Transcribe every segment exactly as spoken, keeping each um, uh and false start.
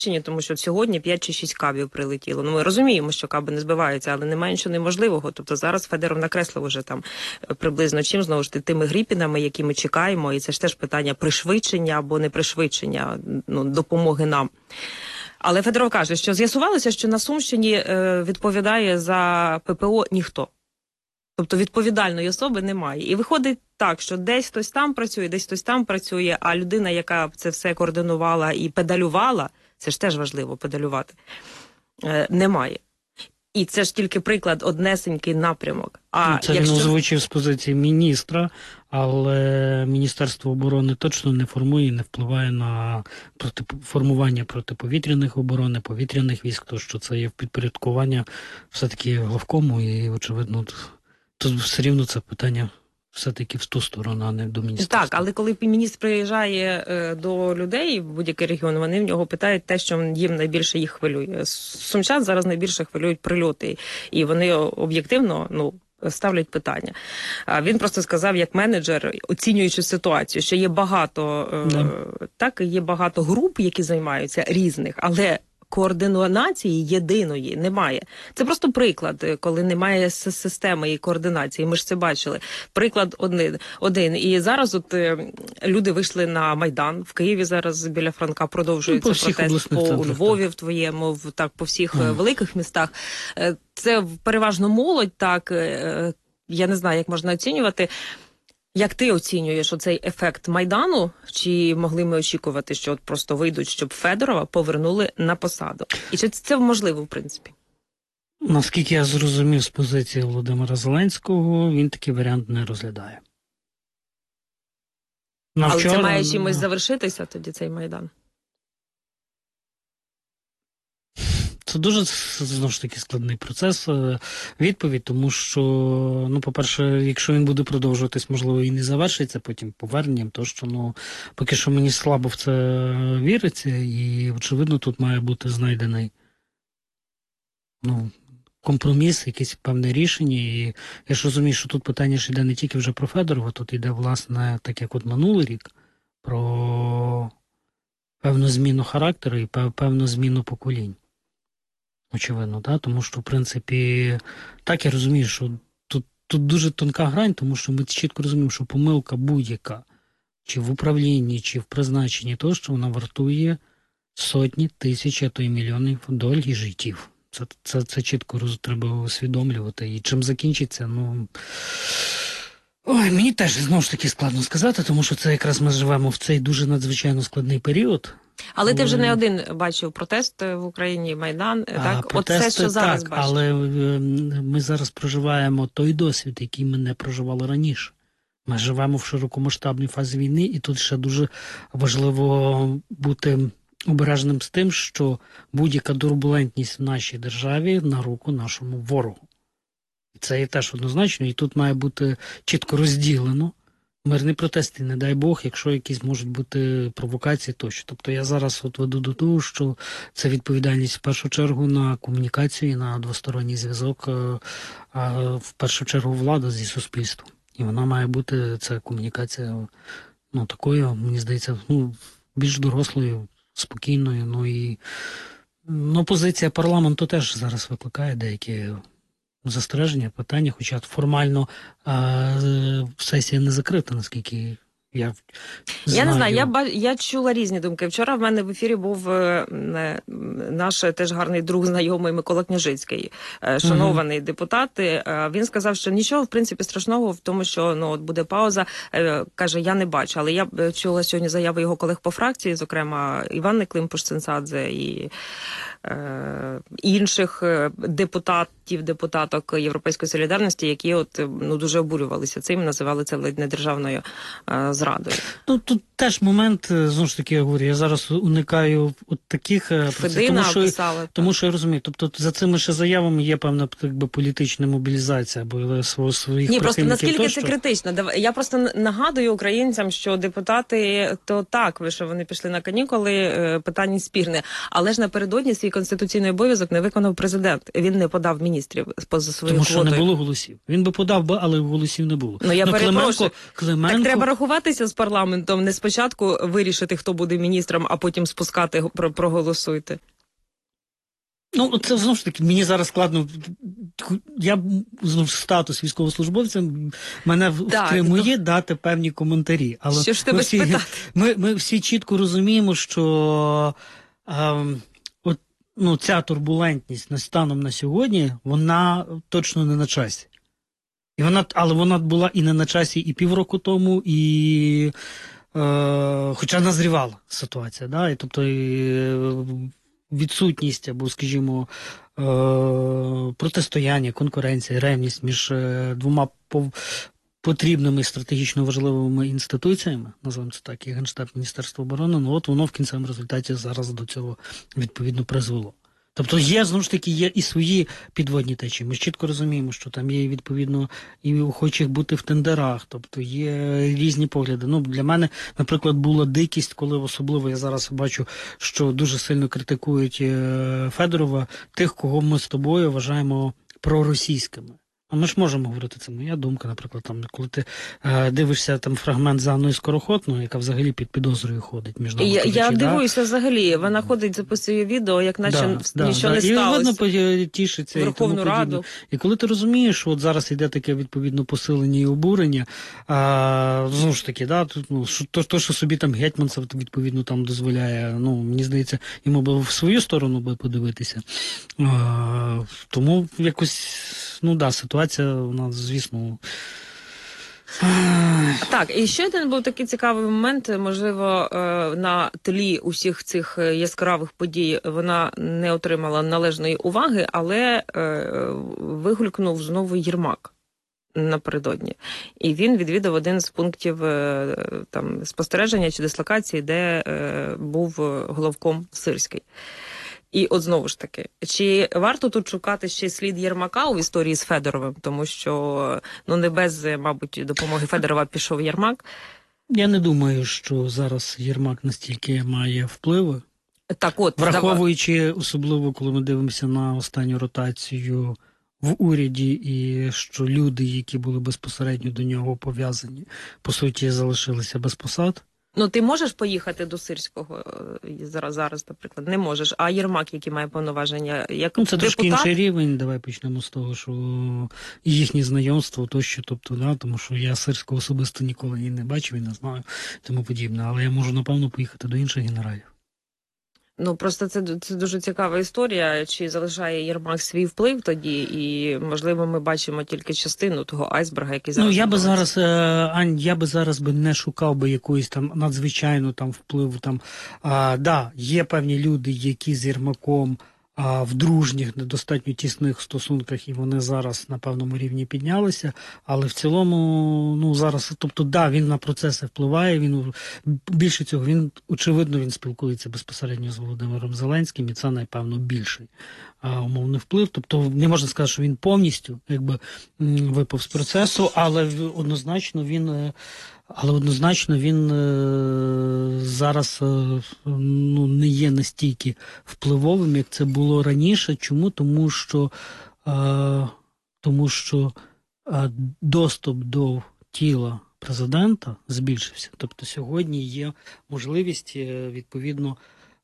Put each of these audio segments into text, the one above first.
тому що сьогодні п'ять чи шість кабів прилетіло. Ну, ми розуміємо, що каби не збиваються, але немає нічого неможливого. Тобто зараз Федоров накреслив вже там приблизно чим, знову ж таки, тими Гріпінами, які ми чекаємо, і це ж теж питання пришвидшення або не пришвидшення, ну, допомоги нам. Але Федоров каже, що з'ясувалося, що на Сумщині е, відповідає за ППО ніхто. Тобто відповідальної особи немає. І виходить так, що десь хтось там працює, десь хтось там працює, а людина, яка це все координувала і педалювала, це ж теж важливо педалювати, е, немає. І це ж тільки приклад, однесенький напрямок. А це якщо... він озвучив з позиції міністра, але Міністерство оборони точно не формує і не впливає на проти... формування протиповітряних оборони, повітряних військ, то що це є в підпорядкування все-таки главкому, і, очевидно, тут все рівно це питання все-таки в ту сторону, а не до міністерства. Так, але коли міністр приїжджає е, до людей в будь-який регіон, вони в нього питають те, що їм найбільше їх хвилює. Сумчан зараз найбільше хвилюють прильоти, і вони об'єктивно, ну, ставлять питання. А він просто сказав, як менеджер, оцінюючи ситуацію, що є багато, е, так, є багато груп, які займаються різних, але координації єдиної немає. Це просто приклад, коли немає системи і координації. Ми ж це бачили. Приклад один. один. І зараз от люди вийшли на Майдан. В Києві зараз біля Франка продовжується ну, по протест. По у Львові, так. в твоєму, в, так, по всіх mm. великих містах. Це переважно молодь, так. Я не знаю, як можна оцінювати. Як ти оцінюєш оцей ефект Майдану? Чи могли ми очікувати, що от просто вийдуть, щоб Федорова повернули на посаду? І чи це можливо, в принципі? Наскільки я зрозумів з позиції Володимира Зеленського, він такий варіант не розглядає. На Але вчора... це має чимось завершитися тоді, цей Майдан? Це дуже, знову ж таки, складний процес відповідь, тому що, ну, по-перше, якщо він буде продовжуватись, можливо, і не завершиться потім поверненням, то що, ну, поки що мені слабо в це віриться, і, очевидно, тут має бути знайдений, ну, компроміс, якесь певне рішення, і я ж розумію, що тут питання ж йде не тільки вже про Федорова, тут йде, власне, так як от минулий рік, про певну зміну характеру і певну зміну поколінь. Очевидно, так? Тому що, в принципі, так я розумію, що тут, тут дуже тонка грань, тому що ми чітко розуміємо, що помилка будь-яка, чи в управлінні, чи в призначенні, то, що вона вартує сотні, тисячі, а то й мільйонів доль і життів. Це, це, це чітко роз, треба усвідомлювати. І чим закінчиться, ну... Ой, мені теж, знову ж таки, складно сказати, тому що це якраз ми живемо в цей дуже надзвичайно складний період. Але ти вже не один бачив протест в Україні, Майдан, а, так? Протести, От це, що зараз так, бачиш. Але ми зараз проживаємо той досвід, який ми не проживали раніше. Ми живемо в широкомасштабній фазі війни, і тут ще дуже важливо бути обережним з тим, що будь-яка турбулентність в нашій державі на руку нашому ворогу. Це є теж однозначно, і тут має бути чітко розділено. Мирні протести, не дай Бог, якщо якісь можуть бути провокації тощо. Тобто я зараз от веду до того, що це відповідальність в першу чергу на комунікацію і на двосторонній зв'язок, а в першу чергу влада зі суспільством. І вона має бути, ця комунікація, ну, такою, мені здається, ну, більш дорослою, спокійною. Ну і ну, позиція парламенту теж зараз викликає деякі застереження, питання, хоча формально а, сесія не закрита, наскільки я знаю. Я не знаю, я, я чула різні думки. Вчора в мене в ефірі був е, наш теж гарний друг, знайомий Микола Княжицький, е, шанований угу. депутат. Е, він сказав, що нічого, в принципі, страшного в тому, що ну, от буде пауза. Е, каже, я не бачу. Але я чула сьогодні заяви його колег по фракції, зокрема Іванни Климпуш-Цинцадзе і е, інших депутатів, депутаток Європейської солідарності, які от, ну, дуже обурювалися цим, називали це ледь не державною е, зрадою. Ну, тут теж момент, знову ж таки, я говорю, я зараз уникаю от таких процесів, тому що, описала, тому що я розумію, тобто за цими ще заявами є певна якби, політична мобілізація, або своїх Ні, просто наскільки це критично. Я просто нагадую українцям, що депутати, то так, що вони пішли на канікули, питання спірне, але ж напередодні свій конституційний обов'язок не виконав президент. Він не подав міністр. міністрів поза своєю Тому квотою. що не було голосів. Він би подав, би, але голосів не було. Ну, я ну, перепрошую. Клименко, Клименко... Так треба рахуватися з парламентом, не спочатку вирішити, хто буде міністром, а потім спускати, про, проголосуйте. Ну, це, знову ж таки, мені зараз складно. Я, знову ж, статус військовослужбовця мене так, втримує то... дати певні коментарі. Але що ж тебе ми всі, спитати? Ми, ми всі чітко розуміємо, що е, от, ну, ця турбулентність станом на сьогодні, вона точно не на часі. І вона, але вона була і не на часі і півроку тому, і е, хоча назрівала ситуація. Да? І, тобто, і, відсутність або, скажімо, е, протистояння, конкуренція, ревність між е, двома пов... потрібними стратегічно важливими інституціями, називаємо це так, і Генштаб, Міністерство оборони, ну от воно в кінцевому результаті зараз до цього відповідно призвело. Тобто є, знову ж таки, є і свої підводні течії. Ми чітко розуміємо, що там є, відповідно, і охочих бути в тендерах, тобто є різні погляди. Ну, для мене, наприклад, була дикість, коли особливо я зараз бачу, що дуже сильно критикують Федорова, тих, кого ми з тобою вважаємо проросійськими. А ми ж можемо говорити, це моя думка, наприклад, там, коли ти е, дивишся там фрагмент за Анною Скороход, яка взагалі під підозрою ходить між нами. Я, я да? дивуюся взагалі, вона ходить, записує відео, як наче да, нічого да, не да. сталося. І видно, тішиться Верховну і тому подібне. Раду. І коли ти розумієш, що от зараз йде таке відповідно посилення і обурення, а, знову ж таки, да, тут, ну, то, то, що собі там Гетманцев відповідно там дозволяє, ну, мені здається, йому би в свою сторону би подивитися. А, тому якось, ну да, ситуація, вона, звісно. Так, і ще один був такий цікавий момент, можливо, на тлі усіх цих яскравих подій вона не отримала належної уваги, але вигулькнув знову Єрмак напередодні. І він відвідав один з пунктів там спостереження чи дислокації, де був головком Сирський. І от знову ж таки, чи варто тут шукати ще слід Єрмака у історії з Федоровим? Тому що, ну, не без, мабуть, допомоги Федорова пішов Єрмак. Я не думаю, що зараз Єрмак настільки має впливи. Так от, враховуючи, давай. Особливо, коли ми дивимося на останню ротацію в уряді, і що люди, які були безпосередньо до нього пов'язані, по суті, залишилися без посад. Ну, ти можеш поїхати до Сирського зараз, зараз, наприклад? Не можеш. А Єрмак, який має повноваження, як ну, це депутат? трошки інший рівень. Давай почнемо з того, що їхнє знайомство, тощо, тобто, да, тому що я Сирського особисто ніколи і не бачив, і не знаю, тому подібне. Але я можу, напевно, поїхати до інших генералів. Ну, просто це, це дуже цікава історія, чи залишає Єрмак свій вплив тоді, і, можливо, ми бачимо тільки частину того айсберга, який зараз... Ну, я би зараз, Ань, я би зараз би не шукав би якоїсь там надзвичайно там впливу, там, а, да, є певні люди, які з Єрмаком а, в дружніх, недостатньо тісних стосунках, і вони зараз на певному рівні піднялися, але в цілому, ну, зараз, тобто, да, він на процеси впливає, він, більше цього, він, очевидно, він спілкується безпосередньо з Володимиром Зеленським, і це, напевно, більший а, умовний вплив, тобто, не можна сказати, що він повністю, якби, випав з процесу, але однозначно він... Але однозначно він е, зараз е, ну, не є настільки впливовим, як це було раніше. Чому? Тому що, е, тому що е, доступ до тіла президента збільшився. Тобто сьогодні є можливість е, відповідно,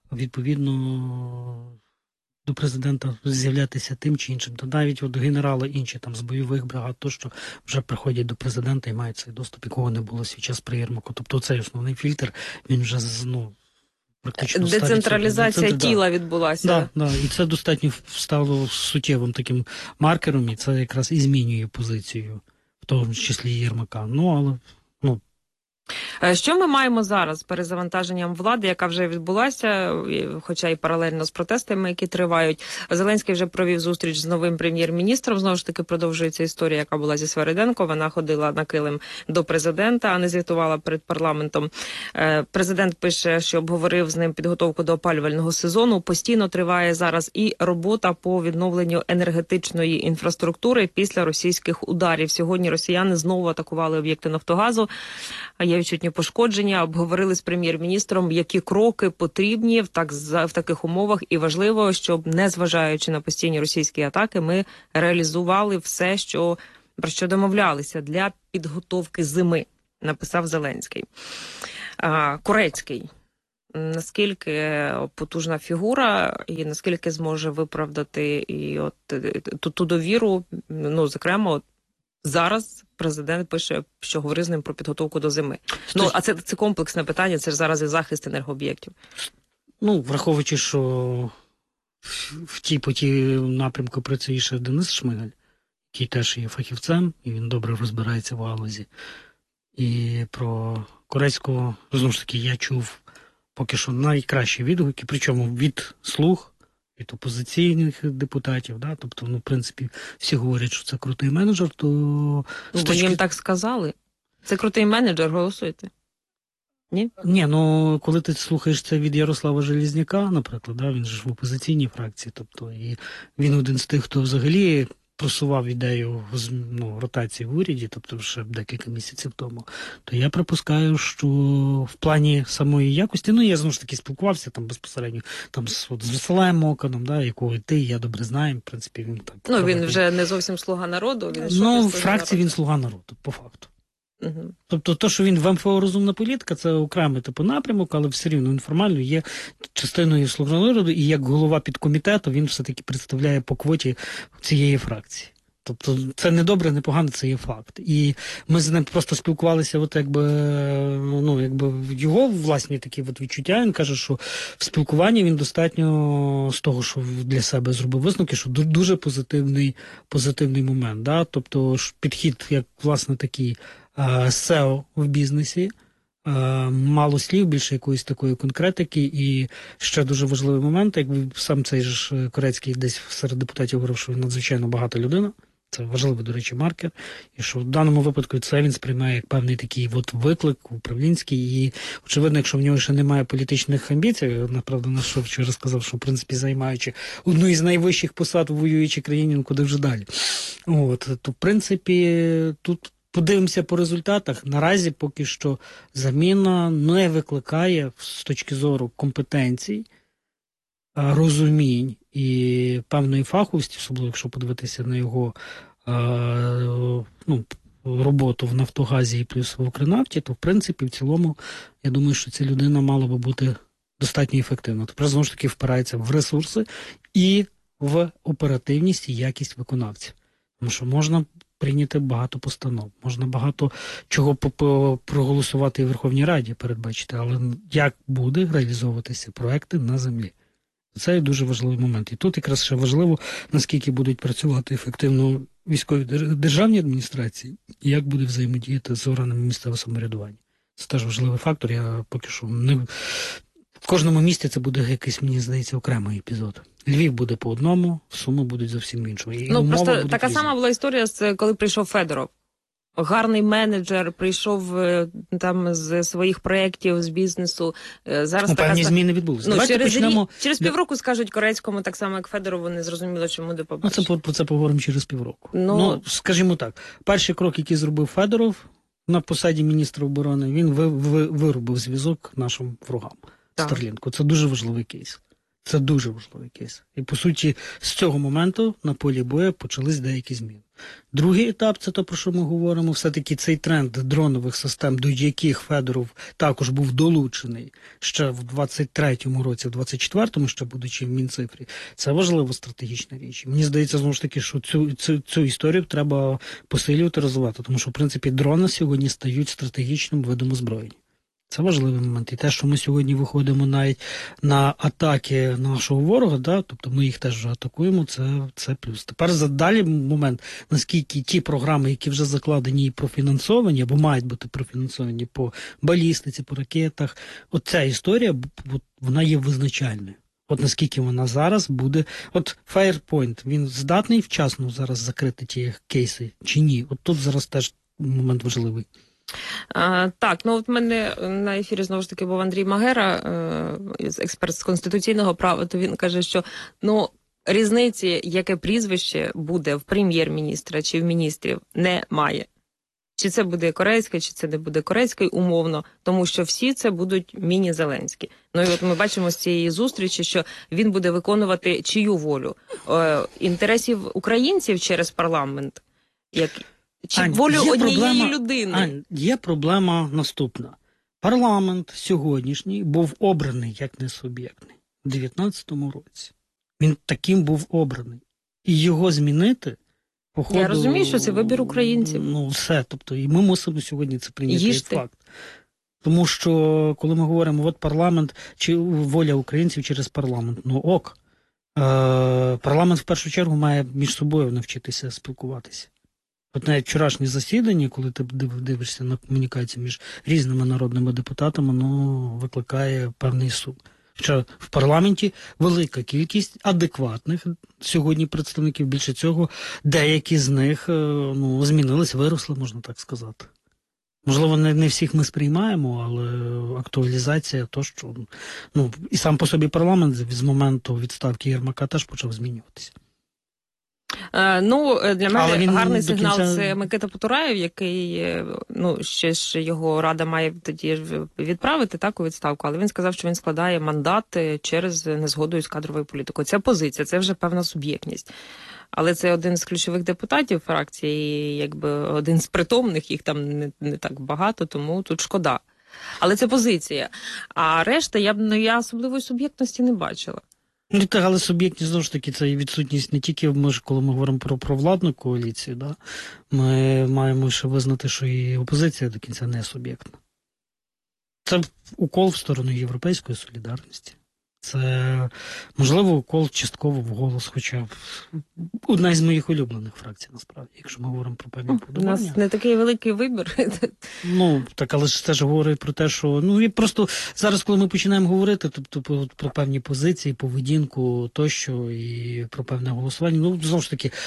відповідно до президента з'являтися тим чи іншим. То навіть от генерали інші там з бойових бригад, то що вже приходять до президента і мають цей доступ, якого не було свій час при Єрмаку. Тобто цей основний фільтр, він вже, ну, практично... Децентралізація Децентр... тіла відбулася. Так, да, да. І це достатньо стало суттєвим таким маркером, і це якраз і змінює позицію, в тому числі Єрмака. Ну, але... ну, Що ми маємо зараз з перезавантаженням влади, яка вже відбулася, хоча і паралельно з протестами, які тривають? Зеленський вже провів зустріч з новим прем'єр-міністром. Знову ж таки, продовжується історія, яка була зі Свериденко. Вона ходила на килим до президента, а не звітувала перед парламентом. Президент пише, що обговорив з ним підготовку до опалювального сезону. Постійно триває зараз і робота по відновленню енергетичної інфраструктури після російських ударів. Сьогодні росіяни знову атакували об'єкти Нафтогазу. Є є відчутні пошкодження. Обговорили з прем'єр-міністром, які кроки потрібні в так в таких умовах, і важливо, щоб, незважаючи на постійні російські атаки, ми реалізували все, що про що домовлялися для підготовки зими, написав Зеленський. А, Корецький. Наскільки потужна фігура і наскільки зможе виправдати і от ту, ту довіру, ну, зокрема, от зараз президент пише, що говорив з ним про підготовку до зими. Що... Ну, а це, це комплексне питання, це ж зараз і захист енергооб'єктів. Ну, враховуючи, що в тій по тій напрямку працює ще Денис Шмигаль, який теж є фахівцем, і він добре розбирається в галузі. І про Корецького, знову ж таки, я чув поки що найкращі відгуки, причому від слуг, від опозиційних депутатів, да? Тобто, ну, в принципі, всі говорять, що це крутий менеджер, то... Ну, ви точки... їм так сказали? Це крутий менеджер, голосуйте. Ні? Ні, ну, коли ти слухаєш це від Ярослава Железняка, наприклад, да? Він же ж в опозиційній фракції, тобто, і він один з тих, хто взагалі просував ідею ну, ротації в уряді, тобто ще декілька місяців тому, то я припускаю, що в плані самої якості, ну я знову ж таки спілкувався там безпосередньо там з, от, з Василем Моканом, да, якого ти, я добре знаю, в принципі, він так. Ну, він вже не зовсім слуга народу. Він ну, в фракції він слуга народу, по факту. Угу. Тобто, то, що він в ем фе о розумна політика, це окремий типу напрямок, але все рівно він формально є частиною «Слуг народу», і як голова підкомітету він все-таки представляє по квоті цієї фракції. Тобто це не добре, не погано, це є факт. І ми з ним просто спілкувалися, от якби, ну, якби його власні такі от відчуття. Він каже, що в спілкуванні він достатньо з того, що для себе зробив висновки, що дуже позитивний, позитивний момент. Да? Тобто підхід, як власне такий сео в бізнесі, мало слів, більше якоїсь такої конкретики. І ще дуже важливий момент, як сам цей ж Корецький десь серед депутатів говорив, що він надзвичайно багата людина. Це важливий, до речі, маркер. І що в даному випадку це він сприймає як певний такий от виклик управлінський. І, очевидно, якщо в нього ще немає політичних амбіцій, направду, на що вчора сказав, що, в принципі, займаючи одну із найвищих посад в воюючій країні, ну, куди вже далі. От, то, в принципі, тут подивимося по результатах. Наразі поки що заміна не викликає з точки зору компетенцій, розумінь і певної фаховості, особливо якщо подивитися на його ну, роботу в Нафтогазі і плюс в Укрнафті, то в принципі в цілому я думаю, що ця людина мала би бути достатньо ефективна. Тепер знову ж таки впирається в ресурси і в оперативність і якість виконавців. Тому що можна прийняти багато постанов, можна багато чого проголосувати і в Верховній Раді передбачити, але як буде реалізовуватися проекти на землі? Це дуже важливий момент. І тут якраз ще важливо, наскільки будуть працювати ефективно військові державні адміністрації і як буде взаємодіяти з органами місцевого самоврядування. Це теж важливий фактор. Я поки що не... В кожному місті це буде якийсь, мені здається, окремий епізод. Львів буде по одному, Суми будуть зовсім іншому. І ну, просто така різні. Сама була історія, з коли прийшов Федоров. Гарний менеджер, прийшов там з своїх проєктів, з бізнесу. Зараз ну, така... певні зміни відбулися. Ну, через почнемо... рік, через півроку скажуть Корецькому, так само, як Федорову, не зрозуміло, чому де побачить. Ну, це про це поговоримо через півроку. Ну... ну, скажімо так, перший крок, який зробив Федоров на посаді міністра оборони, він ви, ви, вирубив зв'язок нашим ворогам. Старлінку. Це дуже важливий кейс. Це дуже важливий кейс. І, по суті, з цього моменту на полі бою почались деякі зміни. Другий етап, це те, про що ми говоримо, все-таки цей тренд дронових систем, до яких Федоров також був долучений ще в двадцять третьому році, в двадцять четвертому, ще будучи в Мінцифрі, це важлива стратегічна річ. Мені здається, знову ж таки, що цю, цю, цю історію треба посилювати, розвивати, тому що, в принципі, дрони сьогодні стають стратегічним видом озброєння. Це важливий момент. І те, що ми сьогодні виходимо навіть на атаки нашого ворога, да, тобто ми їх теж вже атакуємо, це, це плюс. Тепер за далі момент, наскільки ті програми, які вже закладені і профінансовані, або мають бути профінансовані по балістиці, по ракетах, оця історія, вона є визначальною. От наскільки вона зараз буде... От Firepoint, він здатний вчасно зараз закрити ті кейси чи ні? От тут зараз теж момент важливий. А, так, ну от в мене на ефірі знову ж таки був Андрій Магера, е, експерт з конституційного права, то він каже, що ну різниці, яке прізвище буде в прем'єр-міністра чи в міністрів, немає. Чи це буде корейське, чи це не буде корейське, умовно, тому що всі це будуть міні-Зеленські. Ну і от ми бачимо з цієї зустрічі, що він буде виконувати чию волю? Е, інтересів українців через парламент? Як... Чи Ань, волю є однієї проблема- людини? Ань, є проблема наступна. Парламент сьогоднішній був обраний як несуб'єктний у дев'ятнадцятому році. Він таким був обраний. І його змінити, походу... Я розумію, що це вибір українців. Ну, все. Тобто, і ми мусимо сьогодні це прийняти як Їжте. факт. Тому що, коли ми говоримо, от парламент, чи воля українців через парламент, ну ок. Е, парламент в першу чергу має між собою навчитися спілкуватися. От навіть вчорашнє засідання, коли ти див- дивишся на комунікацію між різними народними депутатами, ну, викликає певний сум. Що в парламенті велика кількість адекватних сьогодні представників, більше цього, деякі з них е, ну, змінились, виросли, можна так сказати. Можливо, не, не всіх ми сприймаємо, але актуалізація то, що ну, і сам по собі парламент з моменту відставки Єрмака теж почав змінюватися. Е, ну, е, для Але мене він гарний до сигнал кінця- це Микита Потураєв, який, е, ну, ще ж його рада має тоді ж відправити так у відставку, але він сказав, що він складає мандат е, через незгоду із кадровою політикою. Це позиція, це вже певна суб'єктність. Але це один з ключових депутатів фракції, якби один з притомних, їх там не, не так багато, тому тут шкода. Але це позиція. А решта, я б ну, я особливої суб'єктності не бачила. Ну, так, але суб'єктність, знову ж таки, це і відсутність не тільки, ми ж, коли ми говоримо про провладну коаліцію, да, ми маємо ще визнати, що і опозиція до кінця не суб'єктна. Це укол в сторону європейської солідарності. Це, можливо, укол частково в голос, хоча одна із моїх улюблених фракцій, насправді, якщо ми говоримо про певні У вподобання. нас не такий великий вибір. Ну, так, але ж це ж говорить про те, що ну і просто зараз, коли ми починаємо говорити, тобто про, про певні позиції, поведінку тощо і про певне голосування, ну знову ж таки,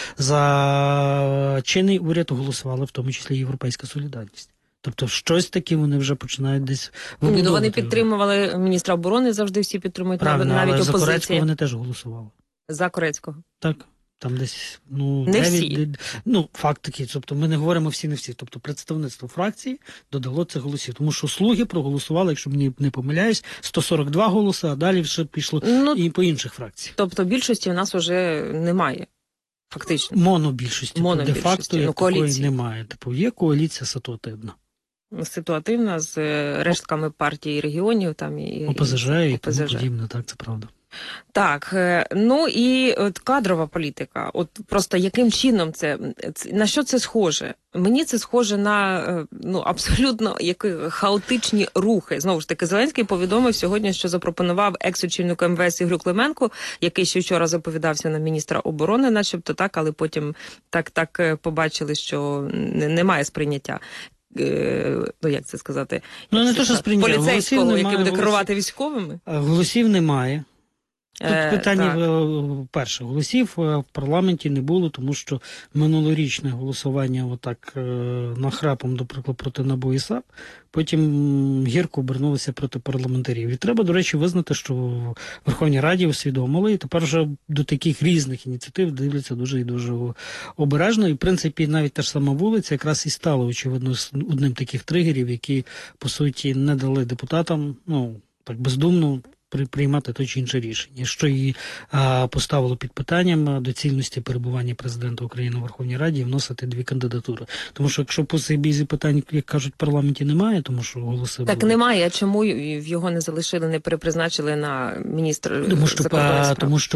за чинний уряд голосували, в тому числі Європейська солідарність. Тобто щось таке вони вже починають десь Ні, ну, вибудовувати. вони підтримували міністра оборони, завжди всі підтримують, Правильно, навіть але за Корецького опозиція. вони теж голосували. За Корецького. Так. Там десь, ну, Не дев'ять, всі. де- ну, факт такий, тобто ми не говоримо всі не всі. Тобто представництво фракції додало цих голосів. Тому що слуги проголосували, якщо мені не помиляюсь, сто сорок два голоси, а далі вже пішло Ну, і по інших фракціях. тобто більшості в нас вже немає, фактично. Монобільшості, Монобільшості, де-факто ну, як такої коаліції. немає. Типу, є коаліція ситуативна. Ситуативна з е, рештками партій регіонів там і ОПЗЖ і тому ОПЗЖ. подібне, так, це правда. Так, е, ну і от кадрова політика. От просто яким чином це, це- на що це схоже? Мені це схоже на е, ну абсолютно які хаотичні рухи. Знову ж таки, Зеленський повідомив сьогодні, що запропонував екс-очільнику ем ве ес Ігорю Клименку, який ще вчора заповідався на міністра оборони, начебто так, але потім так так е, побачили, що не- немає сприйняття. Е, Ну, як це сказати? Ну, не Як то, це що сказати? сприйняття, Поліцейського, голосів який немає, буде голосів- керувати військовими. А голосів немає. Тут Е, питання, так. е, перше, голосів е, в парламенті не було, тому що минулорічне голосування отак е, нахрапом, наприклад, проти НАБУ і САП, потім м, гірко обернулося проти парламентарів. І треба, до речі, визнати, що в Верховній Раді усвідомили, і тепер вже до таких різних ініціатив дивляться дуже і дуже обережно. І, в принципі, навіть та ж сама вулиця якраз і стала, очевидно, з одним таких тригерів, які, по суті, не дали депутатам, ну, так бездумно, при- приймати те чи інше рішення, що і а, поставило під питанням доцільності перебування президента України у Верховній Раді і вносити дві кандидатури. Тому що якщо по цій бізі питань, як кажуть, в парламенті немає, тому що голоси Так були. немає. А чому й- його не залишили, не перепризначили на міністра Тому що, закордонних а, справ? тому що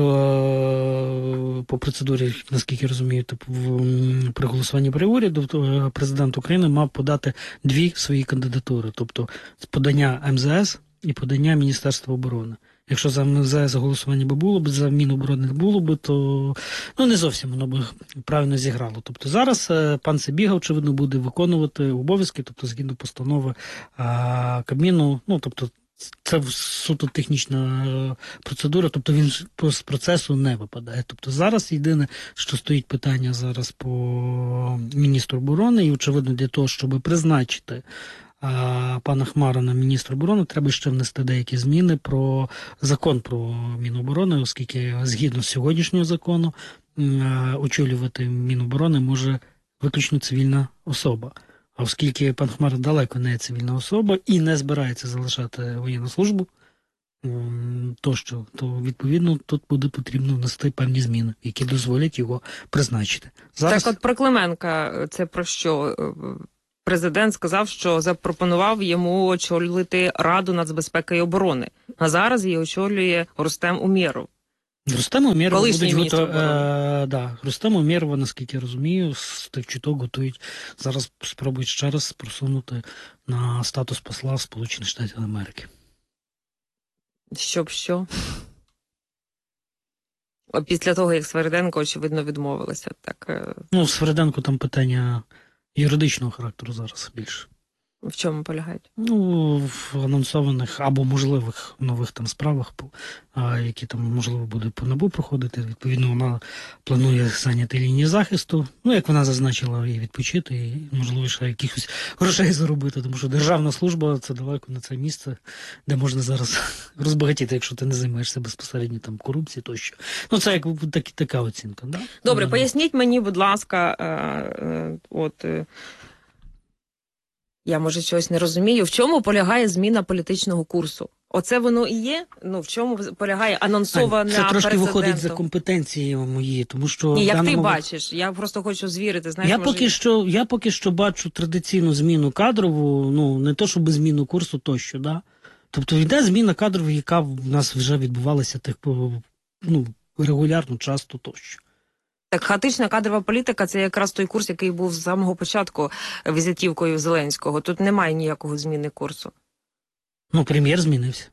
е, по процедурі, наскільки я розумію, типу, в, м, при голосуванні при уряду то, е, президент України мав подати дві свої кандидатури, тобто подання ем зе ес і подання Міністерства оборони. Якщо за ем зе ес голосування би було б, за Міноборони не було б, то ну не зовсім воно б правильно зіграло. Тобто зараз е, пан Сибіга, очевидно, буде виконувати обов'язки, тобто згідно постанови а, Кабміну, ну тобто це суто технічна е, процедура, тобто він ж по- з процесу не випадає. Тобто зараз єдине, що стоїть питання зараз по міністру оборони, і очевидно для того, щоб призначити а, пана Хмара на міністра оборони, треба ще внести деякі зміни про закон про Міноборони, оскільки згідно з сьогоднішнього закону м, а, очолювати Міноборони може виключно цивільна особа. А оскільки пан Хмар далеко не цивільна особа і не збирається залишати воєнну службу, м, тощо, то відповідно тут буде потрібно внести певні зміни, які дозволять його призначити. Зараз Так от про Клименка це про що? Президент сказав, що запропонував йому очолити Раду нацбезпеки і оборони. А зараз її очолює Рустем Умєров. Рустема Умєрова Колишній будуть міністр готові. оборони. Е, да, Рустема Умєрова, наскільки я розумію, з тих чуток готують. Зараз спробують ще раз просунути на статус посла Сполучених Штатів Америки. Щоб що? Після того, як Свериденко, очевидно, відмовилася. Так, е, Ну, Свериденко там питання юридичного характеру зараз більше. в чому полягають? Ну, в анонсованих або можливих нових там справах, по- а, які там, можливо, буде по НАБУ проходити. Відповідно, вона планує зайняти лінії захисту. Ну, як вона зазначила, і відпочити, і, можливо, ще якихось грошей заробити, тому що державна служба – це далеко не це місце, де можна зараз розбагатіти, якщо ти не займаєшся безпосередньо там корупцією тощо. Ну, це як так, така оцінка. Да? Добре, Ну, поясніть мені, будь ласка, е, е, от е, я, може, чогось не розумію, в чому полягає зміна політичного курсу? Оце воно і є? Ну, в чому полягає анонсована Це трошки президентом? виходить за компетенції мої, тому що... Ні, в як ти даному бачиш, я просто хочу звірити. Знаєш, Я може, поки що, я поки що бачу традиційну зміну кадрову, ну не то, щоб зміну курсу тощо, да. Тобто йде зміна кадрів, яка в нас вже відбувалася тих, ну, регулярно, часто тощо. Так, хаотична кадрова політика – це якраз той курс, який був з самого початку візитівкою Зеленського. Тут немає ніякого зміни курсу. Ну, прем'єр змінився.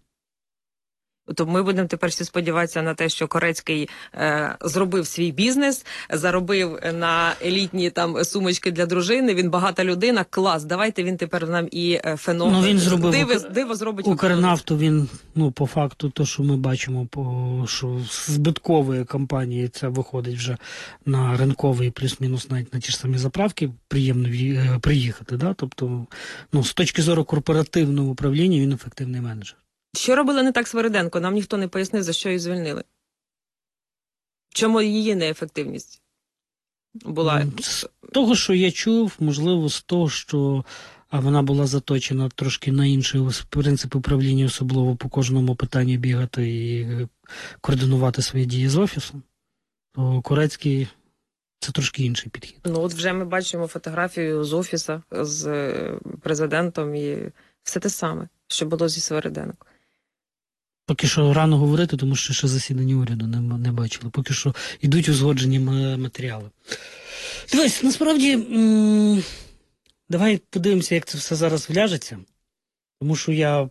То ми будемо тепер всі сподіватися на те, що Корецький е, зробив свій бізнес, заробив на елітні там сумочки для дружини, він багата людина, клас, давайте він тепер нам і е, феномен. Ну, він зробив диво, Укр- диво зробить Укрнафту, він, ну, по факту, то, що ми бачимо, по, що з збиткової компанії це виходить вже на ринковий, плюс-мінус навіть на ті ж самі заправки, приємно в'ї- е, приїхати, да? Тобто, ну, з точки зору корпоративного управління він ефективний менеджер. Що робили не так Свериденко? Нам ніхто не пояснив, за що її звільнили. В чому її неефективність була? З того, що я чув, можливо, з того, що а вона була заточена трошки на інший ос- принцип управління, особливо по кожному питанню бігати і е, координувати свої дії з офісом, то Корецький – це трошки інший підхід. Ну, от вже ми бачимо фотографію з офіса, з е, президентом і все те саме, що було зі Свериденко. Поки що рано говорити, тому що ще засідання уряду не, м- не бачили. Поки що йдуть узгоджені м- матеріали. Дивись, насправді, м, давай подивимося, як це все зараз вляжеться. Тому що я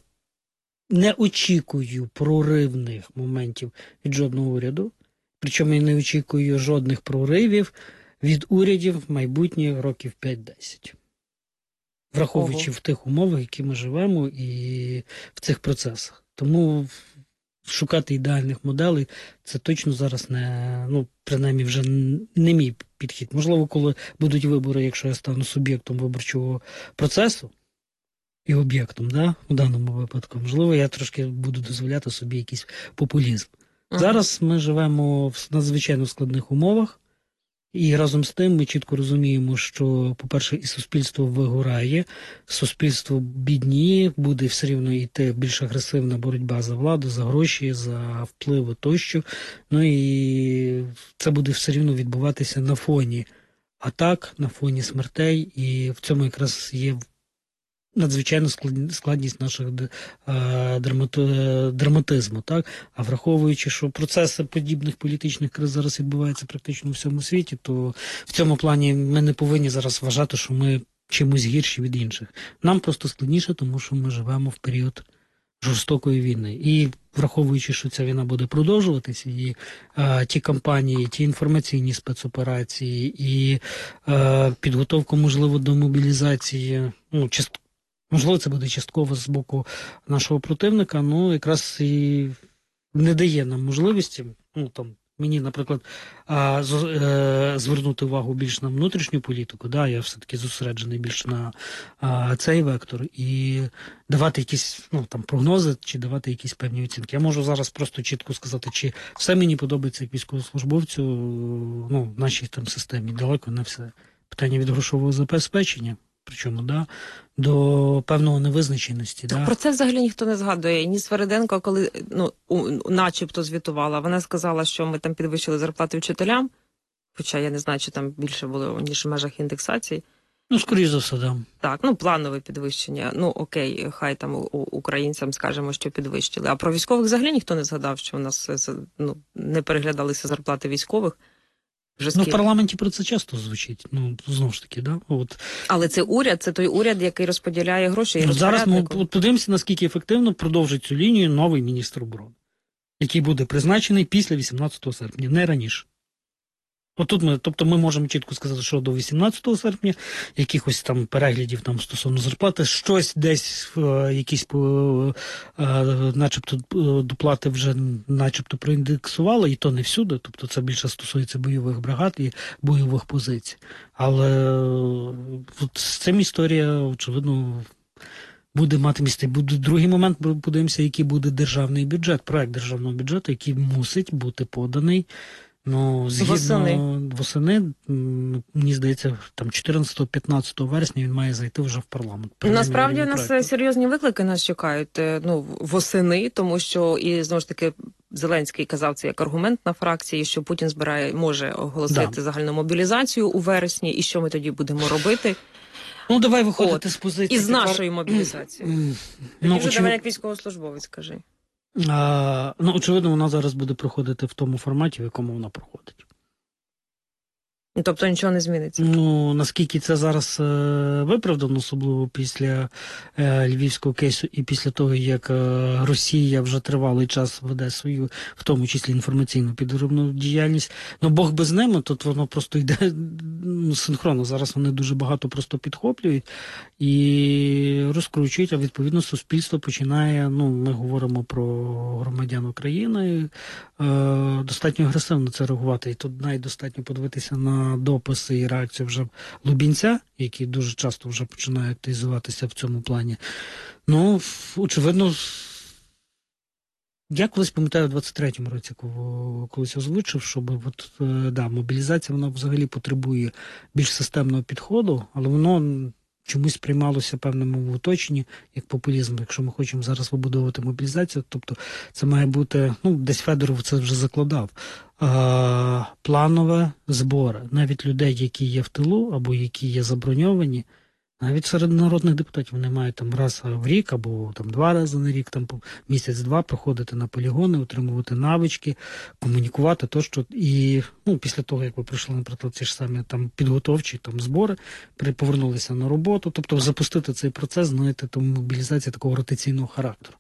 не очікую проривних моментів від жодного уряду. Причому я не очікую жодних проривів від урядів майбутніх років п'ять-десять. Враховуючи Ого. в тих умовах, які ми живемо, і в цих процесах. Тому шукати ідеальних моделей – це точно зараз не, ну, принаймні вже н- не мій підхід. Можливо, коли будуть вибори, якщо я стану суб'єктом виборчого процесу і об'єктом, да, у даному випадку, можливо, я трошки буду дозволяти собі якийсь популізм. Ага. Зараз ми живемо в надзвичайно складних умовах, і разом з тим ми чітко розуміємо, що, по-перше, і суспільство вигорає, суспільство бідніє, буде все рівно йти більш агресивна боротьба за владу, за гроші, за впливи тощо. Ну і це буде все рівно відбуватися на фоні атак, на фоні смертей, і в цьому якраз є надзвичайна склад- складність наших д- е, драмати- драматизму, так? А враховуючи, що процеси подібних політичних криз зараз відбуваються практично у всьому світі, то в цьому плані ми не повинні зараз вважати, що ми чимось гірші від інших. Нам просто складніше, тому що ми живемо в період жорстокої війни. І враховуючи, що ця війна буде продовжуватися, і е, ті кампанії, ті інформаційні спецоперації, і е, підготовка, можливо, до мобілізації, ну, част... можливо, це буде частково з боку нашого противника, ну, якраз і не дає нам можливості, ну, там, мені, наприклад, а, з, е, звернути увагу більш на внутрішню політику, да, я все-таки зосереджений більш на а, цей вектор, і давати якісь, ну, там, прогнози, чи давати якісь певні оцінки. Я можу зараз просто чітко сказати, чи все мені подобається як військовослужбовцю, ну, в нашій там системі, далеко не все. Питання від грошового забезпечення, причому, да, до певного невизначеності. Так да. про це взагалі ніхто не згадує. Ні Свериденко, коли ну у, начебто звітувала, вона сказала, що ми там підвищили зарплати вчителям, хоча я не знаю, чи там більше було, ніж в межах індексації. Ну, скоріш за все, да. Так, ну планове підвищення. Ну окей, хай там у, українцям скажемо, що підвищили. А про військових взагалі ніхто не згадав, що у нас ну, не переглядалися зарплати військових. Вже ну, в парламенті про це часто звучить. Ну, знову ж таки, да. От. Але це уряд, це той уряд, який розподіляє гроші. І ну, зараз ми подивимося, наскільки ефективно продовжить цю лінію новий міністр оборони, який буде призначений після вісімнадцятого серпня, не раніше. Отут ми, тобто ми можемо чітко сказати, що до вісімнадцятого серпня якихось там переглядів там стосовно зарплати, щось десь, е, якісь е, е, начебто доплати вже начебто проіндексували, і то не всюди, тобто це більше стосується бойових бригад і бойових позицій. Але е, от з цим історія, очевидно, буде мати місце. Буде другий момент, подивимося, який буде державний бюджет, проект державного бюджету, який мусить бути поданий. Ну, згідно восени. восени, мені здається, там чотирнадцятого-п'ятнадцятого вересня він має зайти вже в парламент. Насправді у нас проєкту. Серйозні виклики нас чекають ну, восени, тому що, і знову ж таки, Зеленський казав це як аргумент на фракції, що Путін збирає, може оголосити да. загальну мобілізацію у вересні, і що ми тоді будемо робити. Ну, давай виходити От. з позиції. Із нашої мобілізації. Тоді ну, вже очевид... давай як військовослужбовець, скажи. А, ну, очевидно, вона зараз буде проходити в тому форматі, в якому вона проходить. Тобто нічого не зміниться? Ну, наскільки це зараз е, виправдано, особливо після е, львівського кейсу і після того, як е, Росія вже тривалий час веде свою, в тому числі інформаційну підривну діяльність. Ну, Бог без ними, тут воно просто йде ну, синхронно. Зараз вони дуже багато просто підхоплюють і розкручують, а відповідно суспільство починає, ну, ми говоримо про громадян України, е, достатньо агресивно це реагувати. І тут навіть достатньо подивитися на дописи і реакцію вже Лубінця, які дуже часто вже починають активізуватися в цьому плані. Ну, очевидно, я колись пам'ятаю, у двадцять третьому році колись озвучив, щоб от, да, мобілізація, вона взагалі потребує більш системного підходу, але воно чомусь приймалося певному оточенні, як популізм. Якщо ми хочемо зараз вибудовувати мобілізацію, тобто це має бути, ну, десь Федоров це вже закладав, а, планове збори. Навіть людей, які є в тилу, або які є заброньовані, навіть серед народних депутатів вони мають там раз в рік, або там два рази на рік, там місяць-два проходити на полігони, отримувати навички, комунікувати тощо. І ну, після того, як ви пройшли, наприклад, ці ж самі там підготовчі там збори, повернулися на роботу, тобто запустити цей процес, знаєте, там мобілізація такого ротаційного характеру.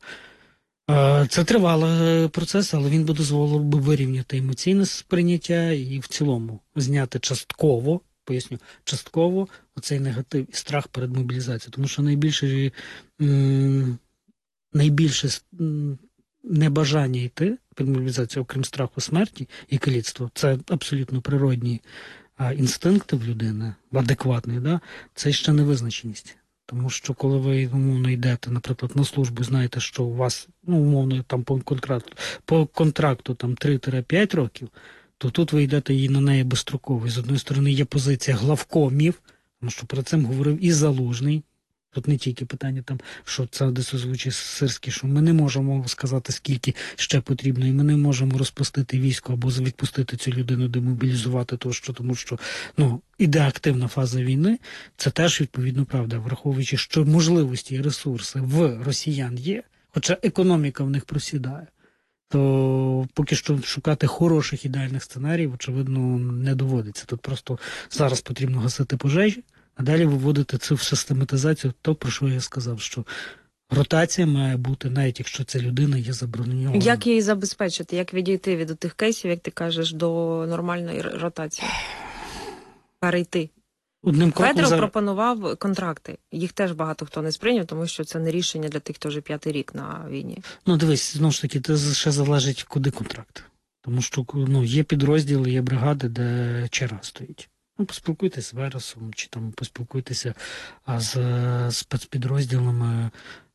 Це тривалий процес, але він би дозволив би вирівняти емоційне сприйняття і в цілому зняти частково, поясню, частково оцей негатив і страх перед мобілізацією. Тому що найбільше, м, найбільше м, небажання йти під мобілізацію, окрім страху смерті і каліцтва, це абсолютно природні а, інстинкти в людини, адекватний, да? Це ще невизначеність. Тому що коли ви умовно йдете, наприклад, на службу, знаєте, що у вас, ну, умовно, там по контракту, по контракту там три-п'ять років, то тут ви йдете і на неї безстроково. І з одної сторони є позиція главкомів, тому що про це говорив і Залужний. Тут не тільки питання, там, що це десь озвучить Сирський, що ми не можемо сказати, скільки ще потрібно, і ми не можемо розпустити військо або відпустити цю людину, демобілізувати тощо, тому що ну, іде активна фаза війни. Це теж, відповідно, правда, враховуючи, що можливості і ресурси в росіян є, хоча економіка в них просідає, то поки що шукати хороших ідеальних сценаріїв, очевидно, не доводиться. Тут просто зараз потрібно гасити пожежі, а далі виводити цю систематизацію, то, про що я сказав, що ротація має бути, навіть якщо ця людина є заборонена. Як її забезпечити? Як відійти від тих кейсів, як ти кажеш, до нормальної ротації? Перейти. Одним Федоров за... пропонував контракти. Їх теж багато хто не сприйняв, тому що це не рішення для тих, хто вже п'ятий рік на війні. Ну, дивись, знову ж таки, це ще залежить, куди контракт. Тому що ну, є підрозділи, є бригади, де черга стоїть. Ну, поспілкуйтесь з Вересом, чи там поспілкуйтеся а, з спецпідрозділами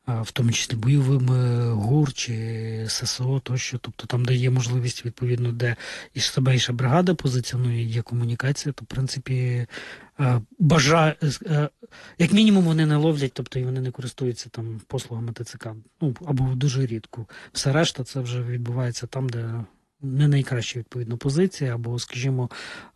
в тому числі бойовими ГУР чи ССО тощо, тобто там, де є можливість, відповідно, де і себе інша бригада позиціонує, є комунікація, то, в принципі, бажа... як мінімум вони не ловлять, тобто і вони не користуються там послугами ТЦК, ну, або дуже рідко. Все решта це вже відбувається там, де не найкраща, відповідно, позиція, або, скажімо,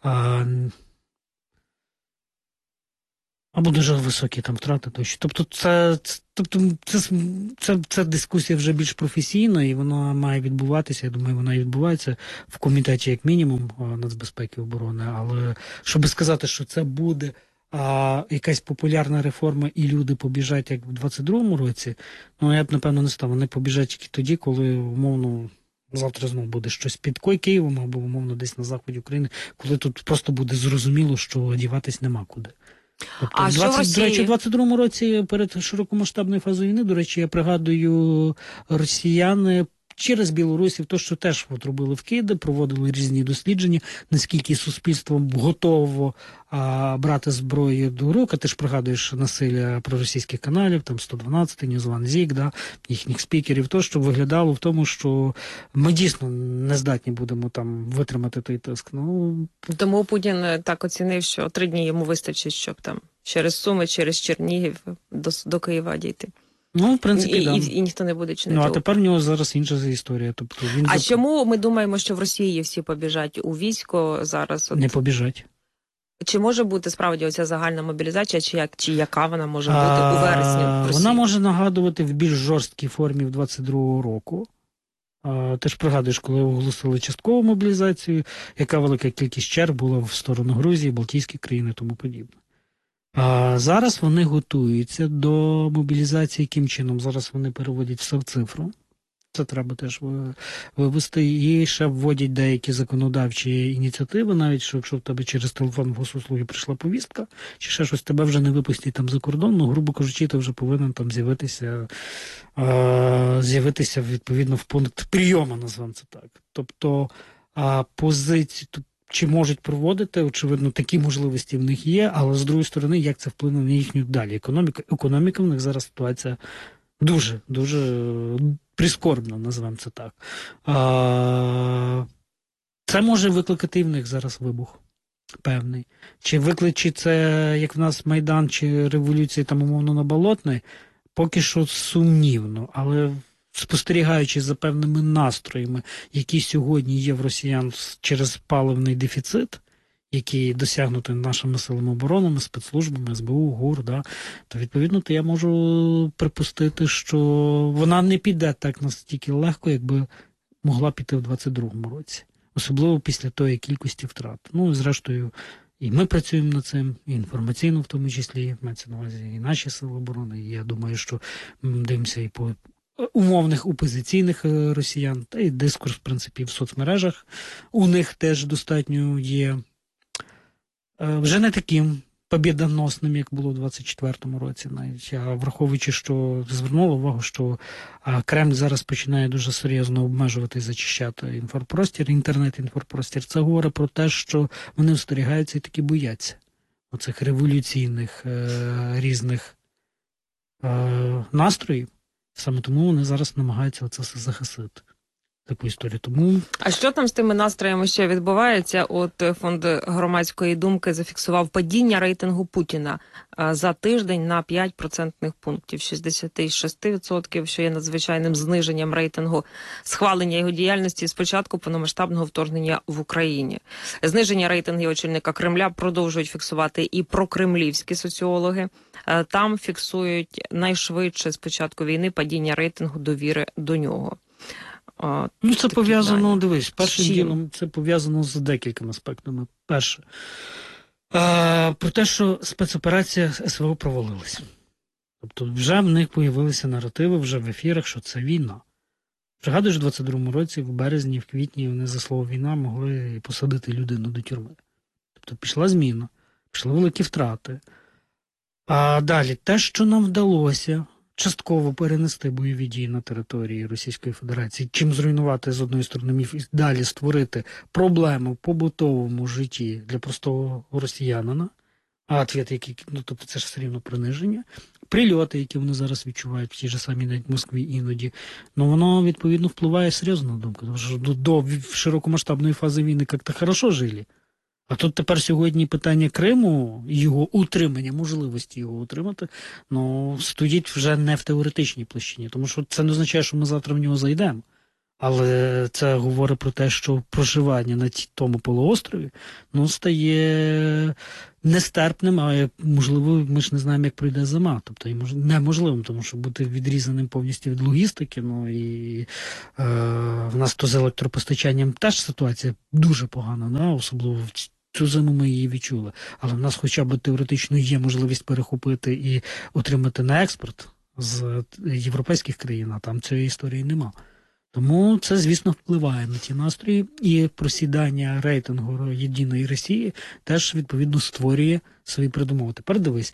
або дуже високі там втрати тощо. Тобто це, тобто це, це, це дискусія вже більш професійна, і вона має відбуватися, я думаю, вона і відбувається в комітеті, як мінімум, нацбезпеки і оборони. Але щоб сказати, що це буде а, якась популярна реформа і люди побіжать, як в двадцять другому році, ну я б, напевно, не став. Вони побіжать тільки тоді, коли, умовно, завтра знову буде щось під Києвом або, умовно, десь на заході України, коли тут просто буде зрозуміло, що діватись нема куди. Тобто, а двадцять, що в Росії? До речі, в двадцять другому році перед широкомасштабною фазою війни, до речі, я пригадую, росіяни через білорусів, то, що теж от робили вкиди, проводили різні дослідження, наскільки суспільство готово а, брати зброю до рук. А ти ж пригадуєш насилля проросійських каналів, там сто дванадцять, Ньюзван Зік, да, їхніх спікерів, то, що виглядало в тому, що ми дійсно не здатні будемо там витримати той тиск. Ну, тому Путін так оцінив, що три дні йому вистачить, щоб там через Суми, через Чернігів до, до Києва дійти. Ну, в принципі, і, да. і, і ніхто не буде чинити. Ну, а тепер в нього зараз інша історія. Тобто він а зап... чому ми думаємо, що в Росії всі побіжать у військо зараз? От... Не побіжать. Чи може бути справді оця загальна мобілізація, чи як чи яка вона може бути а... у вересні в Росії? Вона може нагадувати в більш жорсткій формі в двадцять другого року. А, ти ж пригадуєш, коли оголосили часткову мобілізацію, яка велика кількість черг була в сторону Грузії, Балтійські країни і тому подібне. А зараз вони готуються до мобілізації. Яким чином? Зараз вони переводять все в цифру. Це треба теж вивести. І ще вводять деякі законодавчі ініціативи, навіть що якщо в тебе через телефон в госуслуги прийшла повістка, чи ще щось, тебе вже не випустять там за кордон, ну, грубо кажучи, ти вже повинен там з'явитися, а, з'явитися відповідно в пункт прийому, назвемо це так. Тобто а, позиції... Чи можуть проводити, очевидно, такі можливості в них є, але з другої сторони, як це вплине на їхню далі економіку? Економіка в них зараз ситуація дуже, дуже прискорбна, назвемо це так. А, це може викликати і в них зараз вибух певний. Чи викличе це, як в нас Майдан, чи революція там, умовно, на Болотної, поки що сумнівно, але... спостерігаючи за певними настроями, які сьогодні є в росіян через паливний дефіцит, який досягнутий нашими силами оборони, спецслужбами, ес бе у, ГУР, да, то відповідно то я можу припустити, що вона не піде так настільки легко, якби могла піти в двадцять другому році. Особливо після тої кількості втрат. Ну, зрештою, і ми працюємо над цим, і інформаційно в тому числі, мається на увазі і наші сили оборони, і я думаю, що ми дивимося і по умовних опозиційних росіян, та й дискурс, в принципі, в соцмережах у них теж достатньо є вже не таким побєдоносним, як було в двадцять четвертому році. Навіть я, враховуючи, що звернула увагу, що Кремль зараз починає дуже серйозно обмежувати і зачищати інформпростір, інтернет-інформпростір. Це говорить про те, що вони остерігаються і таки бояться оцих революційних е- різних е- настроїв. Саме тому вони зараз намагаються оце все захистити. Таку історію. Тому... А що там з тими настроями ще відбувається? От Фонд громадської думки зафіксував падіння рейтингу Путіна за тиждень на п'ять процентних пунктів. шістдесят шість відсотків, що є надзвичайним зниженням рейтингу схвалення його діяльності з початку повномасштабного вторгнення в Україні. Зниження рейтингів очільника Кремля продовжують фіксувати і прокремлівські соціологи. Там фіксують найшвидше з початку війни падіння рейтингу довіри до нього. А, ну, це пов'язано, дивись, першим ділом це пов'язано з декількома аспектами. Перше, а, про те, що спецоперація ес ве о провалилася. Тобто вже в них появилися наративи вже в ефірах, що це війна. Пригадуєш, в двадцять другому році, в березні, в квітні вони за слово війна могли посадити людину до тюрми. Тобто пішла зміна, пішли великі втрати. А далі, те, що нам вдалося частково перенести бойові дії на території Російської Федерації, чим зруйнувати з одної сторони міф і далі створити проблему в побутовому житті для простого росіянина, А ответ, який, ну, тобто це ж все рівно приниження. Прильоти, які вони зараз відчувають, в тій же самій навіть Москві іноді, ну воно, відповідно, впливає серйозно на думку. Тому що до, до широкомасштабної фази війни як-то хорошо жили. А тут тепер сьогодні питання Криму і його утримання, можливості його утримати, ну, стоїть вже не в теоретичній площині. Тому що це не означає, що ми завтра в нього зайдемо. Але це говорить про те, що проживання на тому полуострові, ну, стає нестерпним, а можливо, ми ж не знаємо, як пройде зима. Тобто неможливим, тому що бути відрізаним повністю від логістики, ну і е, в нас то з електропостачанням теж ситуація дуже погана, да? Особливо в цю зиму ми її відчули. Але в нас хоча б теоретично є можливість перехопити і отримати на експорт з європейських країн, а там цієї історії нема. Тому це, звісно, впливає на ті настрої, і просідання рейтингу «Єдиної Росії» теж, відповідно, створює свої передумови. Тепер дивись,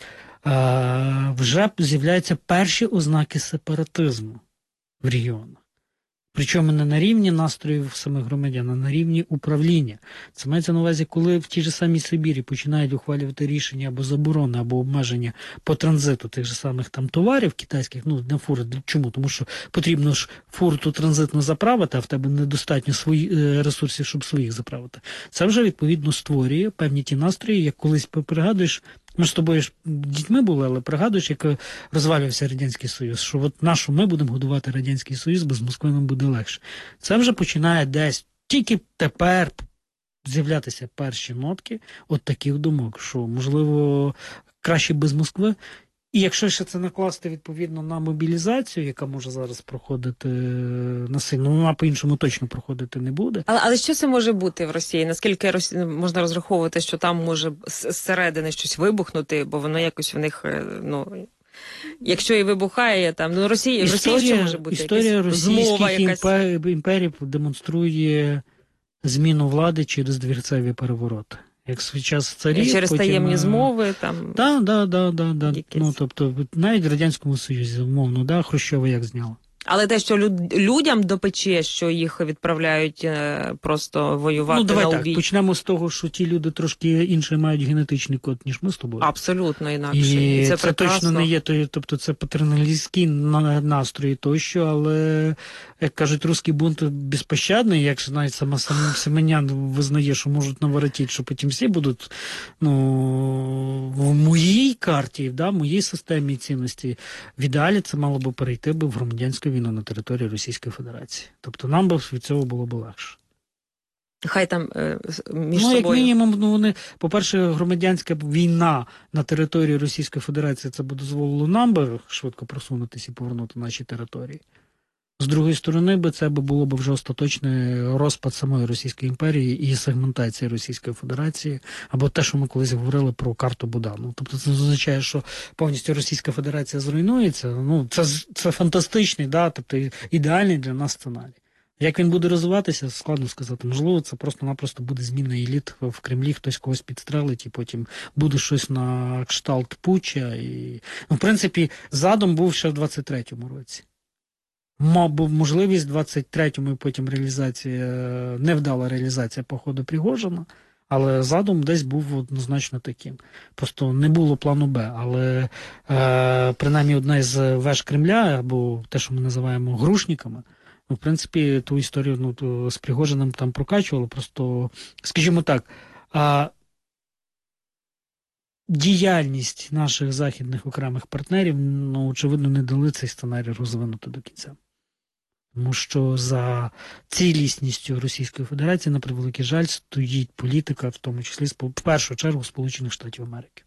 вже з'являються перші ознаки сепаратизму в регіонах. Причому не на рівні настроїв самих громадян, а на рівні управління. Це мається на увазі, коли в тій же самій Сибірі починають ухвалювати рішення або заборони, або обмеження по транзиту тих же самих там товарів китайських, ну, на фури. Чому? Тому що потрібно ж фуру ту транзитно заправити, а в тебе недостатньо свої, ресурсів, щоб своїх заправити. Це вже, відповідно, створює певні ті настрої, як колись пригадуєш, ми ж з тобою ж дітьми були, але пригадуєш, як розвалювався Радянський Союз, що от нашу ми будемо годувати Радянський Союз, без Москви нам буде легше. Це вже починає десь, тільки тепер з'являтися перші нотки от таких думок, що, можливо, краще без Москви. І якщо ще це накласти, відповідно, на мобілізацію, яка може зараз проходити насильно, ну, вона по-іншому точно проходити не буде. Але, але що це може бути в Росії? Наскільки Росі... можна розраховувати, що там може зсередини щось вибухнути, бо воно якось в них, ну... Якщо і вибухає, там, ну, Росія, історія, Росія що може бути? Історія російських якась... імперій демонструє зміну влади через двірцеві перевороти. Як свій час царів, через потім... таємні змови, там... Так, да, да, да, да. Якісь... Ну, тобто, навіть в Радянському Союзі, умовно, да, Хрущова як зняла. Але те, що люд... людям допече, що їх відправляють е, просто воювати, ну, давай на так, убій. Почнемо з того, що ті люди трошки інший мають генетичний код, ніж ми з тобою. Абсолютно інакше. І, І це, це точно не є, тобто це патерналістські настрої тощо, але, як кажуть, русський бунт безпощадний, як навіть сама Семенян визнає, що можуть наворотити, що потім всі будуть, ну, в моїй карті, да, в моїй системі цінності, в ідеалі це мало би перейти би в громадянську війну на території Російської Федерації. Тобто нам би від цього було б легше. Хай там е, між ну, собою... як мінімум, ну, вони, по-перше, громадянська війна на території Російської Федерації, це б дозволило нам би швидко просунутися і повернути наші території. З другої сторони, би це було б вже остаточний розпад самої Російської імперії і сегментація Російської Федерації, або те, що ми колись говорили про карту Будану. Тобто це означає, що повністю Російська Федерація зруйнується. Ну, це, це фантастичний, да, тобто ідеальний для нас сценарій. Як він буде розвиватися, складно сказати. Можливо, це просто-напросто буде зміна еліт в Кремлі, хтось когось підстрелить, і потім буде щось на кшталт путча. І... Ну, в принципі, задум був ще в двадцять третьому році. Мав був можливість в двадцять третьому, і потім реалізація, невдала реалізація походу Пригожина, але задум десь був однозначно таким. Просто не було плану Б, але е, принаймні одна з веж Кремля, або те, що ми називаємо грушниками, ну, в принципі, ту історію ну, ту, з Пригожиним там прокачували, просто, скажімо так, а, діяльність наших західних окремих партнерів, ну, очевидно, не дали цей сценарій розвинути до кінця. Тому що за цілісністю Російської Федерації, на превеликий жаль, стоїть політика, в тому числі, в першу чергу, Сполучених Штатів Америки.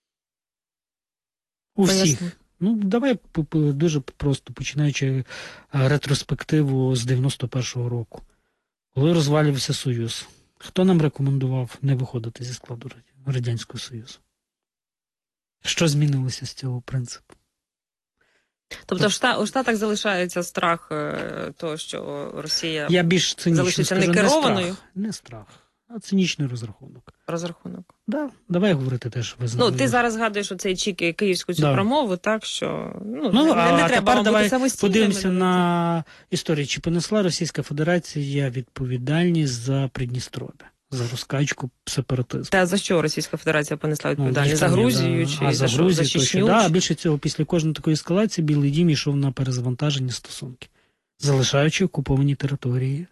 У всіх. Поясню. Ну, давай дуже просто, починаючи ретроспективу з дев'яносто першого року. Коли розвалювався Союз, хто нам рекомендував не виходити зі складу Радянського Союзу? Що змінилося з цього принципу? Тобто в у Штатах залишається страх того, що Росія Я більш цинічно залишиться скажу, некерованою? Не страх, не страх, а цинічний розрахунок. Розрахунок. Да, давай говорити теж. Ну, ти зараз згадуєш оцей чік київську цю да. промову, так, що ну, ну, не, а не треба тепер вам давай бути самостійними. подивимося на історію. Чи понесла Російська Федерація відповідальність за Придністров'я? за розкачку сепаратизму. Та за що Російська Федерація понесла відповідальність? Ну, за Грузію да. чи а, за, за Грузію, за Чечню? точно, да, а більше цього, після кожної такої ескалації Білий Дім йшов на перезавантаження стосунків, залишаючи окуповані території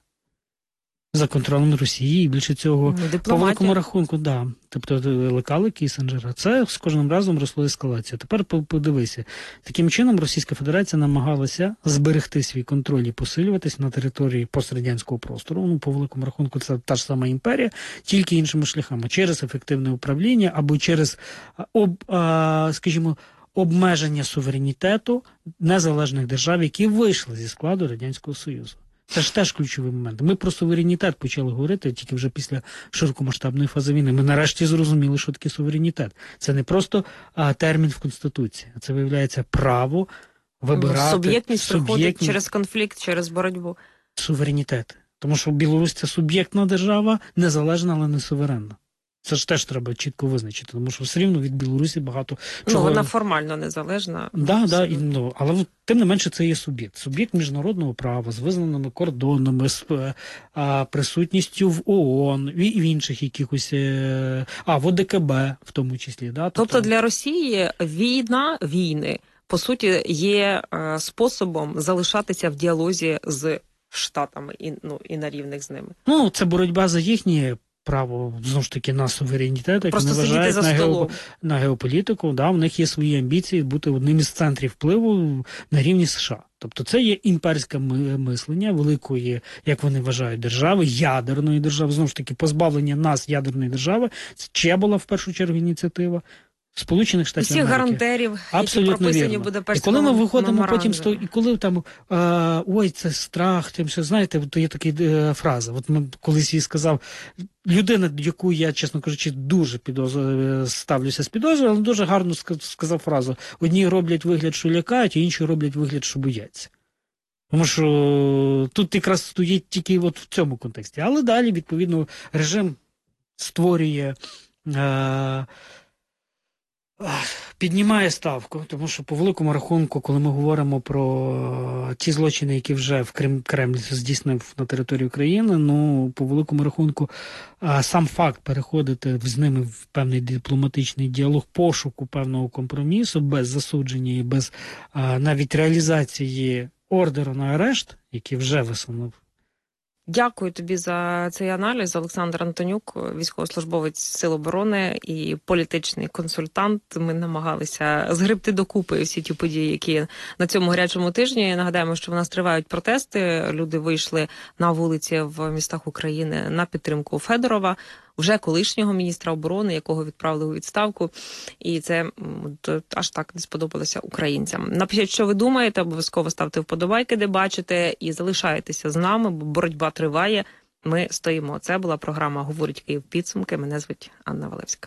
за контролем Росії, і більше цього, Дипломатія. по великому рахунку, да. Тобто лекали Кіссінджера. Це з кожним разом росло ескалація. Тепер подивися. Таким чином Російська Федерація намагалася зберегти свій контроль і посилюватись на території пострадянського простору. Ну, по великому рахунку, це та ж сама імперія, тільки іншими шляхами. Через ефективне управління або через, об, а, скажімо, обмеження суверенітету незалежних держав, які вийшли зі складу Радянського Союзу. Це ж теж ключовий момент. Ми про суверенітет почали говорити тільки вже після широкомасштабної фази війни. Ми нарешті зрозуміли, що таке суверенітет. Це не просто а, термін в Конституції. Це, виявляється, право вибирати. Суб'єктність приходить суб'єктність, через конфлікт, через боротьбу. суверенітет. Тому що Білорусь – це суб'єктна держава, незалежна, але не суверенна. Це ж теж треба чітко визначити, тому що все рівно від Білорусі багато чого... Ну, вона формально незалежна. Да, да, і, ну, але тим не менше це є суб'єкт. Суб'єкт міжнародного права з визнаними кордонами, з а, присутністю в ООН і в інших якихось, а, в ОДКБ в тому числі. Да? Тобто, тобто для Росії війна, війни, по суті, є е, способом залишатися в діалозі з Штатами і, ну, і на рівних з ними. Ну, це боротьба за їхні право, знову ж таки, на суверенітет, як Просто вони вважають, за на, столом. геоп... на геополітику. Да, в них є свої амбіції бути одним із центрів впливу на рівні США. Тобто це є імперське мислення великої, як вони вважають, держави, ядерної держави. Знову ж таки, позбавлення нас ядерної держави. Це чия була в першу чергу ініціатива? Сполучених Штатів Всіх Америки. гарантерів, Абсолютно які прописані вірно. в Будапештському І коли ми виходимо потім, меморандумі. і коли там, а, ой, це страх, тим, що, знаєте, то є така е, фраза. От ми колись їй сказав, людина, яку я, чесно кажучи, дуже підозр... ставлюся з підозрою, але дуже гарно сказав фразу. Одні роблять вигляд, що лякають, а інші роблять вигляд, що бояться. Тому що тут якраз стоїть тільки от в цьому контексті. Але далі, відповідно, режим створює... Е... піднімає ставку, тому що по великому рахунку, коли ми говоримо про ті злочини, які вже в Крем, Кремль здійснив на території України, ну, по великому рахунку, сам факт переходити з ними в певний дипломатичний діалог, пошуку певного компромісу, без засудження і без навіть реалізації ордеру на арешт, який вже висунув. Дякую тобі за цей аналіз. Олександр Антонюк, військовослужбовець Сил оборони і політичний консультант. Ми намагалися згребти докупи всі ті події, які на цьому гарячому тижні. Нагадаємо, що в нас тривають протести. Люди вийшли на вулиці в містах України на підтримку Федорова, вже колишнього міністра оборони, якого відправили у відставку. І це аж так не сподобалося українцям. Напишіть, що ви думаєте, обов'язково ставте вподобайки, де бачите, і залишайтеся з нами, бо боротьба триває. Ми стоїмо. Це була програма «Говорить Київ. Підсумки». Мене звуть Анна Валевська.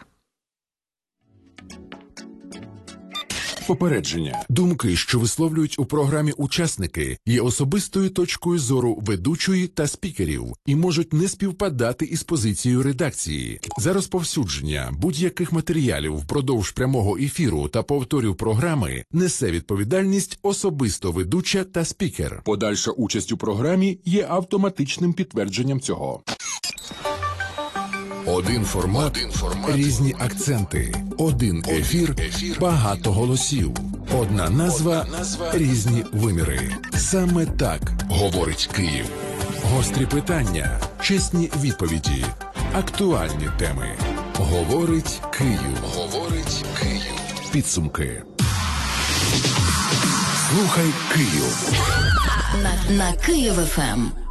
Попередження. Думки, що висловлюють у програмі учасники, є особистою точкою зору ведучої та спікерів і можуть не співпадати із позицією редакції. За розповсюдження будь-яких матеріалів впродовж прямого ефіру та повторів програми несе відповідальність особисто ведуча та спікер. Подальша участь у програмі є автоматичним підтвердженням цього. Один формат, Один формат, різні акценти, один ефір, ефір, багато голосів, одна назва, назва, різні виміри. Саме так говорить Київ. Гострі питання, чесні відповіді, актуальні теми. Говорить Київ. Говорить Київ. Підсумки. Слухай Київ. На, на Київ еф ем.